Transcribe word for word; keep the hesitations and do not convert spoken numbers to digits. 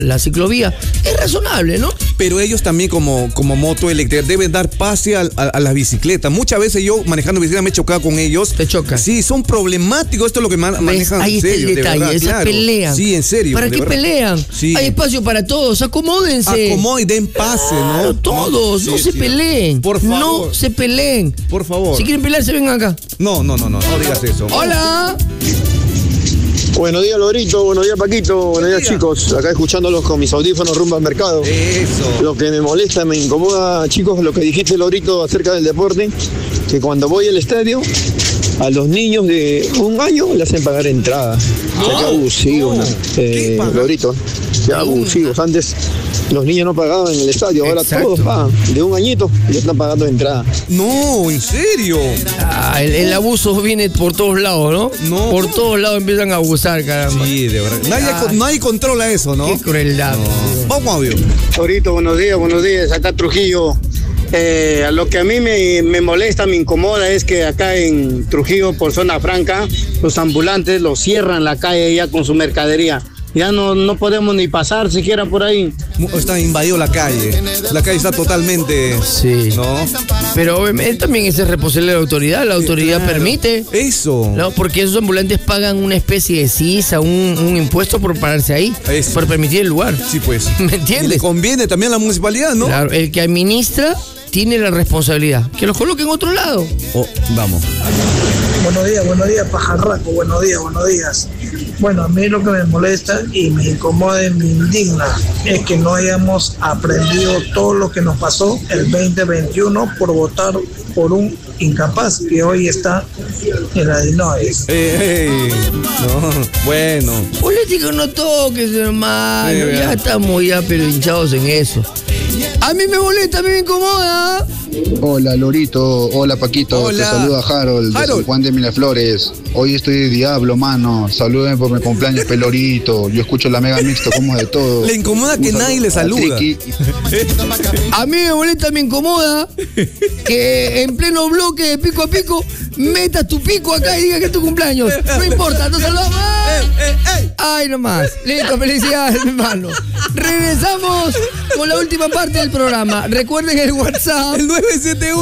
la ciclovía. Es razonable, ¿no? Pero ellos también como, como moto eléctrica deben dar pase a, a, a las bicicletas. Muchas veces yo manejando bicicleta me he chocado con ellos. Te choca. Sí, son problemáticos. Esto es lo que man, manejan. Ahí en serio, está el detalle, de verdad, esas claro. pelean. Sí, en serio. ¿Para qué verdad. pelean? Sí. Hay espacio para todos, acomódense. Acomoden, den pase, Claro, ¿no? todos, Sí, no se sí. peleen. Por favor. No se peleen. Por favor. Si quieren pelearse, vengan acá. No, no, no, no, no digas eso. Hola. Buenos días, Lorito. Buenos días, Paquito. Buenos días, chicos. Acá escuchándolos con mis audífonos rumbo al mercado. Eso. Lo que me molesta, me incomoda, chicos, lo que dijiste, Lorito, acerca del deporte, que cuando voy al estadio, a los niños de un año le hacen pagar entrada. No, o sea, qué abusivo, no. ¿no? Eh, Lorito. Qué abusivos. Antes los niños no pagaban en el estadio, ahora Exacto. todos pagan. De un añito ya están pagando entrada. No, en serio. Ah, el, el abuso viene por todos lados, ¿no? No. Por todos lados empiezan a abusar, caramba. Sí, de verdad. Nadie, Ah. nadie controla eso, ¿no? Qué crueldad. No. Vamos, audio. Lorito, buenos días, buenos días. Acá Trujillo. Eh, a lo que a mí me, me molesta, me incomoda es que acá en Trujillo, por zona franca, los ambulantes los cierran la calle ya con su mercadería. Ya no, no podemos ni pasar siquiera por ahí. Está invadido la calle. La calle está totalmente. Sí. ¿No? Pero obviamente también ese es responsable de la autoridad. La autoridad Claro. permite. Eso. No, porque esos ambulantes pagan una especie de sisa, un, un impuesto por pararse ahí, Eso. por permitir el lugar. Sí, pues. ¿Me Y le entiendes? conviene también a la municipalidad, ¿no? Claro, el que administra tiene la responsabilidad. Que los coloque en otro lado. Oh, vamos. Buenos días, buenos días, pajarraco, buenos días, buenos días. Bueno, a mí lo que me molesta y me incomoda y me indigna es que no hayamos aprendido todo lo que nos pasó el veinte veintiuno por votar por un incapaz que hoy está en la Dinois. Ey, ey. No, bueno. Político no toques, hermano. Sí, ya bien. estamos ya pero hinchados en eso. A mí me molesta, a mí me incomoda. Hola Lorito, hola Paquito, Hola. te saluda Harold de Harold. San Juan de Miraflores. Hoy estoy de diablo, mano. Salúdenme por mi cumpleaños, Pelorito. Yo escucho la Mega Mixto, como de todo. Le incomoda que Un saludo nadie le a saluda. Triqui. A mí me molesta, me incomoda que en pleno bloque de pico a pico metas tu pico acá y digas que es tu cumpleaños. No importa, nos saludamos. Ay, nomás. Listo, felicidades, hermano. Regresamos con la última parte del programa. Recuerden el WhatsApp. El nueve siete uno.